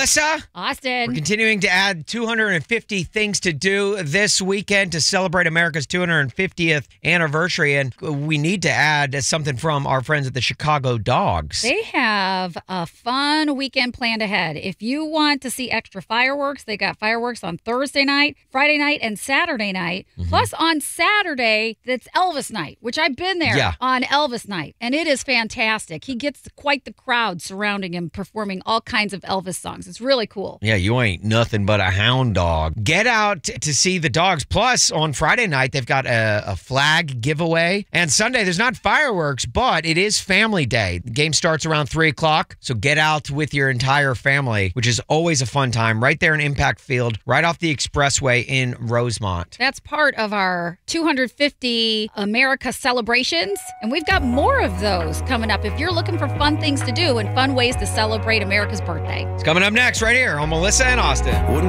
Melissa? Austin. We're continuing to add 250 things to do this weekend to celebrate America's 250th anniversary. And we need to add something from our friends at the Chicago Dogs. They have a fun weekend planned ahead. If you want to see extra fireworks, they got fireworks on Thursday night, Friday night, and Saturday night. Plus on Saturday, it's Elvis night, which I've been there on Elvis night. And it is fantastic. He gets quite the crowd surrounding him, performing all kinds of Elvis songs. It's really cool. Yeah, you ain't nothing but a hound dog. Get out to see the dogs. Plus, on Friday night, they've got a flag giveaway. And Sunday, there's not fireworks, but it is family day. The game starts around 3 o'clock, so get out with your entire family, which is always a fun time, right there in Impact Field, right off the expressway in Rosemont. That's part of our 250 America celebrations, and we've got more of those coming up if you're looking for fun things to do and fun ways to celebrate America's birthday. It's coming up next right here on Melissa and Austin.